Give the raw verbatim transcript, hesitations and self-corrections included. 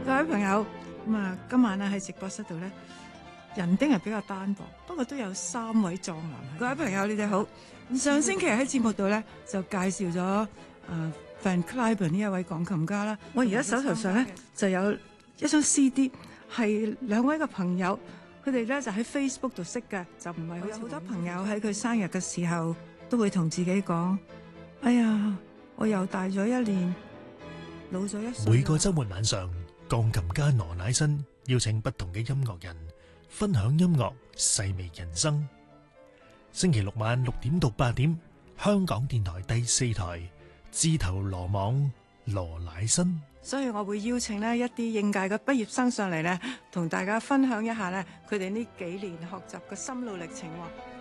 各位朋友，咁啊，今晚咧喺直播室度咧，人丁係比較單薄，不過都有三位壯男。各位朋友，你哋好。上星期喺節目度咧就介紹咗誒 Van Cliburn 呢一位鋼琴家啦。我而家手頭上咧就有一張 C D， 係兩位嘅朋友，佢哋咧就喺 Facebook 度識嘅，就唔係好似好多朋友喺佢生日嘅時候都會同自己講：哎呀，我又大咗一年，老咗一歲。 每個週末晚上，鋼琴家羅乃新邀請不同嘅音樂人分享音樂，細味人生。星期六晚六點到八點，香港電台第四台，自投羅網羅乃新。 所以我會邀請呢一啲應屆嘅畢業生上嚟呢，同大家分享一下呢佢哋呢幾年學習嘅心路歷程喎。